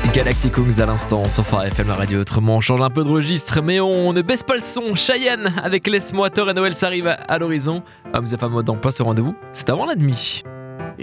Galacticums à l'instant sur Phare FM, la radio autrement. On change un peu de registre, mais on ne baisse pas le son. Cheyenne avec Laisse-moi, Thor et Noël s'arrive à l'horizon. Hommes et femmes mode d'emploi, ce rendez-vous, c'est avant la nuit.